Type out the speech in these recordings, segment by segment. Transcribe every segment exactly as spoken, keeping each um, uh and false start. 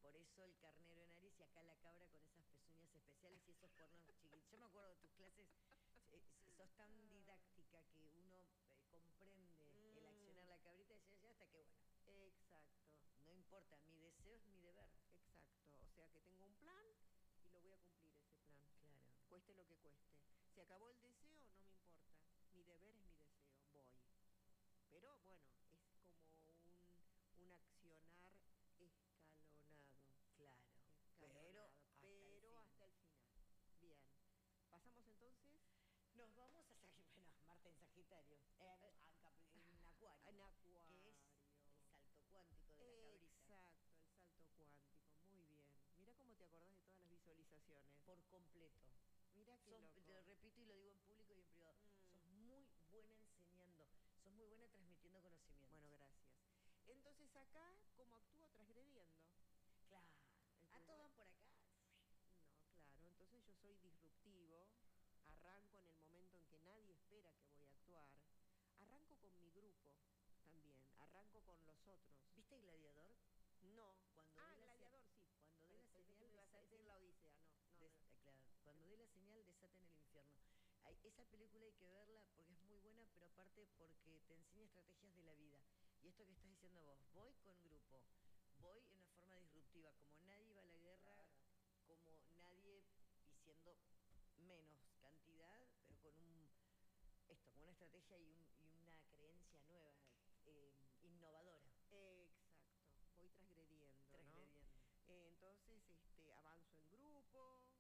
por eso el carnero en Aries y acá la cabra con esas pezuñas especiales y esos cuernos chiquitos. Yo me acuerdo de tus clases, eh, sos tan didáctica que uno eh, comprende mm. el accionar la cabrita y ya hasta que, bueno. Exacto. No importa, mi deseo es mi deber. Exacto, o sea que tengo un plan y lo voy a cumplir ese plan. Claro. Cueste lo que cueste. Se acabó el deseo, no me importa. Mi deber es mi deseo, voy. Pero bueno, es como un, un accionar escalonado. Claro. Escalonado, Pero, pero hasta, hasta el final. Bien. Pasamos entonces. Nos vamos a Sagitario, bueno, Marte en Sagitario, en, eh, en Acuario. En Acuario. Que es el salto cuántico de la cabrita. Exacto, el salto cuántico, muy bien. Mira cómo te acordás de todas las visualizaciones. Por completo. Mira qué Son, loco. Lo repito y lo digo en público y en privado. Mm. Sos muy buena enseñando, sos muy buena transmitiendo conocimiento. Bueno, gracias. Entonces acá, ¿cómo actúo? Transgrediendo. Claro. ¿A todos van por acá? No, claro. Entonces yo soy disruptivo. Arranco en el momento en que nadie espera que voy a actuar. Arranco con mi grupo también. Arranco con los otros. ¿Viste Gladiador? No. Cuando ah, Gladiador, sí. Cuando dé la señal, me ibas a decir la Odisea, no. no, des, no. Claro, cuando dé la señal, desaten el infierno. Hay, esa película hay que verla porque es muy buena, pero aparte porque te enseña estrategias de la vida. Y esto que estás diciendo vos, voy con grupo, voy en una forma disruptiva, como nadie va a la guerra, claro. Como nadie, y siendo menos cantidad, pero con un esto, con una estrategia y, un, y una creencia nueva, eh, innovadora. Exacto, voy transgrediendo, transgrediendo. ¿no? Eh, entonces este, avanzo en grupo,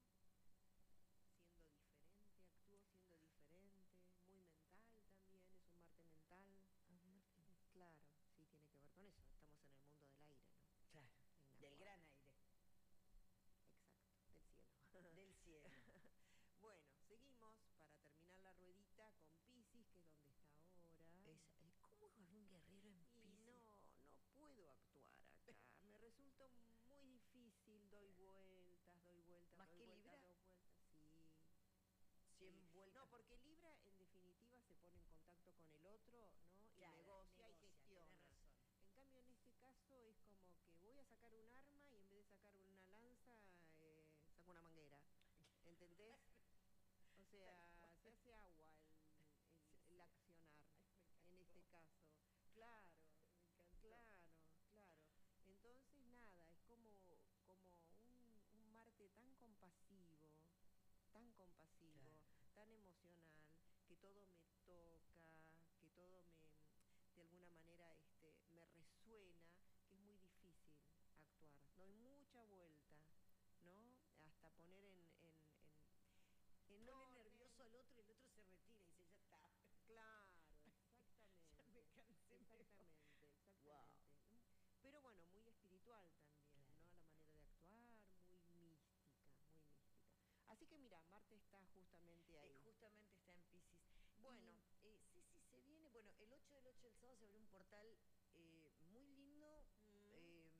siendo diferente, actúo siendo diferente, muy mental también, es un Marte mental. Ah, un Marte. Claro, sí, tiene que ver con eso, estamos en el mundo del aire, ¿no? Claro, del gran aire. Exacto, del cielo. Del cielo. Bueno, seguimos para terminar la ruedita con Piscis, que es donde está ahora. Es, ¿Cómo con un guerrero en Piscis? Y no, no puedo actuar acá. Me resulta muy difícil, doy vueltas, doy vueltas, ¿Más doy que vueltas, Libra? doy vueltas. Sí. cien sí. vueltas. No, porque Libra en definitiva se pone en contacto con el otro, ¿no? Y claro, negocia, negocia y gestiona. Razón. En cambio, en este caso es como que voy a sacar un arma y en vez de sacar una lanza, eh, saco una manguera. ¿Entendés? O sea, se hace agua el, el, el accionar en este caso. Claro, claro, claro. Entonces, nada, es como, como un, un Marte tan compasivo, tan compasivo, claro. tan emocional, que todo me toca, que todo me, de alguna manera, este, me resuena, que es muy difícil actuar. Doy mucha vuelta, ¿no? Hasta poner en... en, en En Pone orden. nervioso al otro y el otro se retira y dice, ya está. Claro, exactamente. Ya me cansé. Exactamente, exactamente. Wow. Pero bueno, muy espiritual también, claro. ¿no? La manera de actuar, muy mística, muy mística. Así que mira, Marte está justamente ahí. Eh, justamente está en Piscis. Bueno. Y, eh, sí, sí, se viene. Bueno, el ocho del ocho del sábado se abrió un portal eh, muy lindo. Mm. Eh,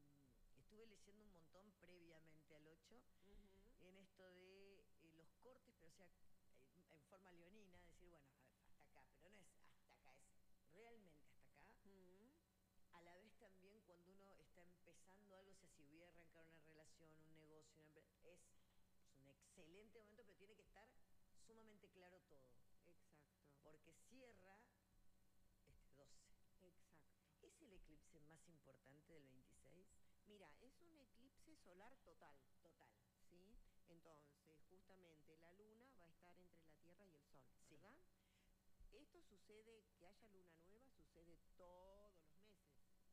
Estuve leyendo un montón previamente al ocho, uh-huh. en esto de eh, los cortes, pero o sea, en forma leonina, decir, bueno, a ver, hasta acá, pero no es hasta acá, es realmente hasta acá. Uh-huh. A la vez también cuando uno está empezando algo, o sea, si hubiera arrancar una relación, un negocio, una empresa, es, es un excelente momento, pero tiene que estar sumamente claro todo. Exacto. Porque cierra este doce. Exacto. ¿Es el eclipse más importante del veintiséis? Mira, es un eclipse solar total. Total. ¿Sí? Entonces, justamente la luna va a estar entre la Tierra y el Sol, ¿verdad? Sí. Esto sucede, que haya luna nueva, sucede todos los meses.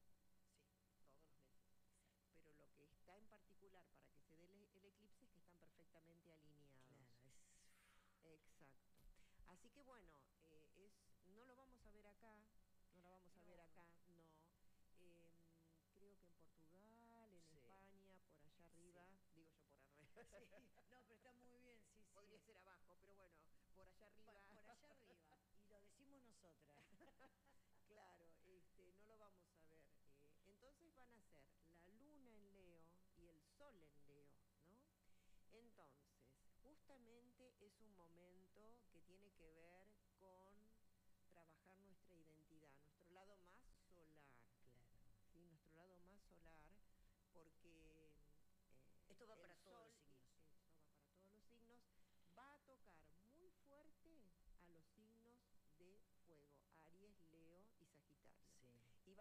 Sí. Todos los meses. Exacto. Pero lo que está en particular para que se dé el, el eclipse es que están perfectamente alineados. Claro, es... Exacto. Así que bueno, eh, es, no lo vamos a ver acá, no lo vamos a no. ver acá, no. Eh, creo que en Portugal, en sí. España, por allá arriba, sí. digo yo por arriba. Sí. No, pero está muy bien, sí, sí. Podría ser abajo, pero bueno, por allá arriba. Por, por allá arriba, y lo decimos nosotras. Claro, este, no lo vamos a ver. Eh, entonces van a ser la luna en Leo y el sol en Leo, ¿no? Entonces, justamente es un momento que tiene que ver con trabajar nuestra identidad, nuestro lado más solar. Claro. ¿Sí? Nuestro lado más solar, porque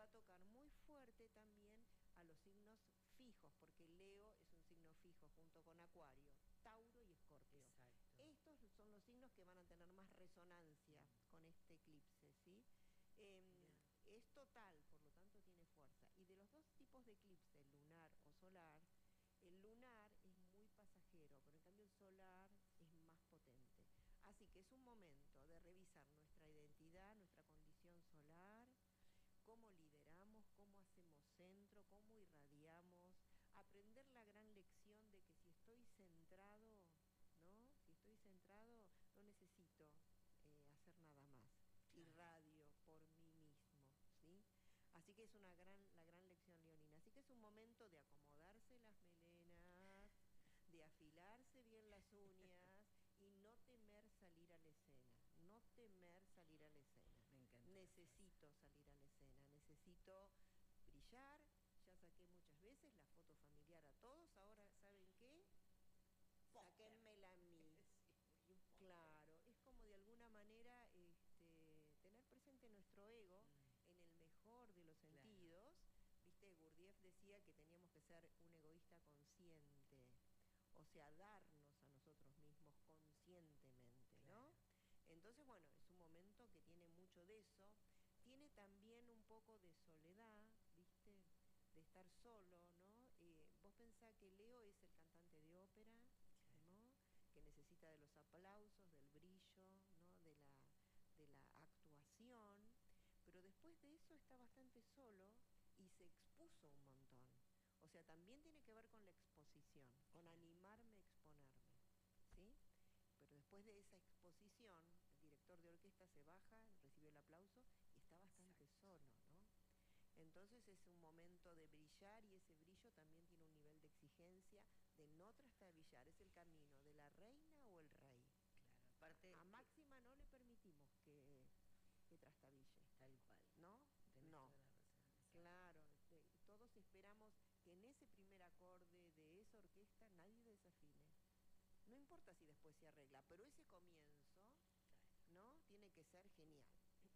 va a tocar muy fuerte también a los signos fijos, porque Leo es un signo fijo junto con Acuario, Tauro y Escorpio. Exacto. Estos son los signos que van a tener más resonancia Mm. con este eclipse, ¿sí? Em, Bien. es total, por lo tanto tiene fuerza. Y de los dos tipos de eclipse, lunar o solar, el lunar es muy pasajero, pero en cambio el solar es más potente. Así que es un momento de revisar nuestra identidad, nuestra condición solar, cómo lideramos, cómo hacemos centro, cómo irradiamos, aprender la gran lección de que si estoy centrado, ¿no? Si estoy centrado, no necesito eh, hacer nada más. Claro. Irradio por mí mismo, ¿sí? Así que es una gran, la gran lección leonina. Así que es un momento de acomodarse las melenas, de afilarse bien las uñas y no temer salir a la escena. No temer salir a la escena. Me encanta. Necesito salir a la escena, necesito brillar. Ya saqué muchas veces la foto familiar a todos. Ahora, ¿saben qué? Sáquenmela a mí. Sí, Claro, es como de alguna manera este, tener presente nuestro ego Mm. en el mejor de los Claro. sentidos. Viste, Gurdjieff decía que teníamos que ser un egoísta consciente, o sea, darnos a nosotros mismos conscientemente, ¿no? Claro. Entonces, bueno, es un momento que tiene mucho de eso. Tiene también un poco de soledad, ¿viste? De estar solo, ¿no? Eh, vos pensás que Leo es el cantante de ópera, Claro. ¿no? Que necesita de los aplausos, del brillo, ¿no? De la, de la actuación, pero después de eso está bastante solo y se expuso un montón. O sea, también tiene que ver con la exposición, con Claro. animarme a exponerme, ¿sí? Pero después de esa exposición, el director de orquesta se baja, recibe el aplauso y está bastante Exacto. solo, ¿no? Entonces es un momento de brillar y ese brillo también tiene un nivel de exigencia de no trastabillar. Es el camino de la reina o el rey. Claro. Aparte, A que- Máxima no le permitimos que, que trastabille, tal cual. ¿no? Tenés No. toda la razón. Exacto. Claro, este, todos esperamos que en ese primer acorde de esa orquesta nadie desafine. No importa si después se arregla, pero ese comienzo, Claro. ¿no? Tiene que ser genial.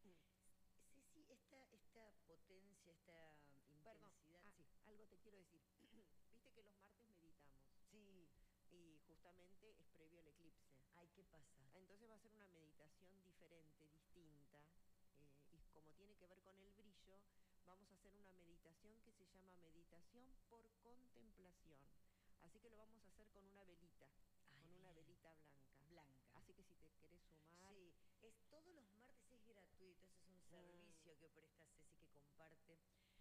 Ceci, esta, esta potencia, esta Perdón, intensidad. ah, Sí. algo te quiero decir. Viste que los martes meditamos Sí. y justamente es previo al eclipse. Ay, ¿qué pasa? Entonces va a ser una meditación diferente, distinta, eh, y como tiene que ver con el brillo, vamos a hacer una meditación que se llama meditación por contemplación. Así que lo vamos a hacer con una velita, Ay, con una bien. velita blanca. Blanca. Así que si te querés sumar... Sí, es todos los martes, es gratuito, eso es un servicio Mm. que presta Ceci, que comparte.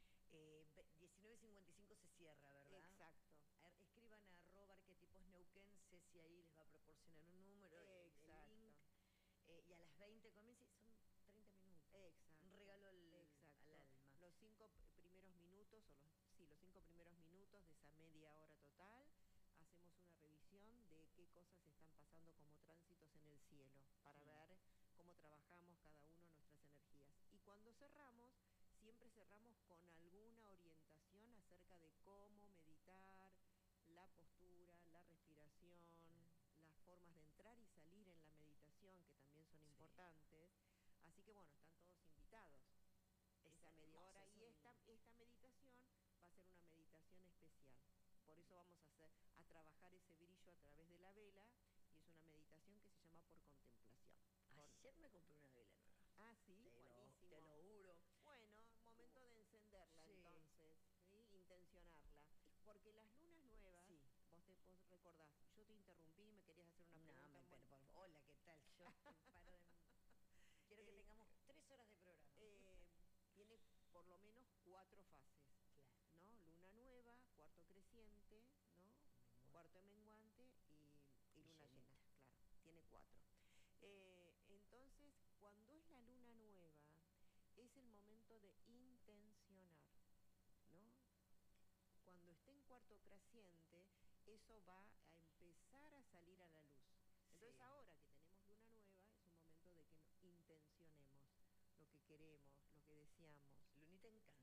Eh, ve- diecinueve cincuenta y cinco se cierra, ¿verdad? Exacto. A- Escriban a arroba arquetipos Neuquén, Ceci ahí les va a proporcionar un número, el- el Exacto. link. Eh, y a las veinte comienza y son treinta minutos. Exacto. Un regalo al, Exacto. al alma. Los cinco p- primeros minutos, o los, sí, los cinco primeros minutos de esa media hora total, hacemos una revisión de qué cosas están pasando como tránsitos en el cielo, para Mm. ver cómo trabajamos cada uno nuestras energías. Y cuando cerramos, siempre cerramos con alguna orientación acerca de cómo meditar, la postura, la respiración, las formas de entrar y salir en la meditación, que también son Sí. importantes. Así que bueno, están todos invitados. Es Esa media hermoso, hora. es Y un- esta, esta meditación va a ser una meditación especial. Por eso vamos a hacer, a trabajar ese brillo a través de la vela, y es una meditación que se llama por contemplación. Por- Ayer me compré una vela nueva. Ah, sí, Te lo, buenísimo. te lo juro. Bueno, momento de encenderla Sí. entonces, ¿sí? Intencionarla. Porque las lunas nuevas, Sí. vos te vos recordás, yo te interrumpí, me querías hacer una No, pregunta. me, bueno, pero por favor, hola, ¿qué tal? Yo te paro de... Quiero que Eh, tengamos tres horas de programa. eh, tiene por lo menos cuatro fases, Claro. ¿no? Luna nueva, cuarto creciente, ¿no? Menguante. Cuarto menguante y, y Y luna llenita. llena, claro, tiene cuatro. Eh, entonces, cuando es la luna nueva, es el momento de intencionar, ¿no? Cuando esté en cuarto creciente, eso va a empezar a salir a la luz. Entonces Sí. ahora que tenemos luna nueva, es un momento de que no- intencionemos lo que queremos, lo que deseamos. Lunita en cáncer.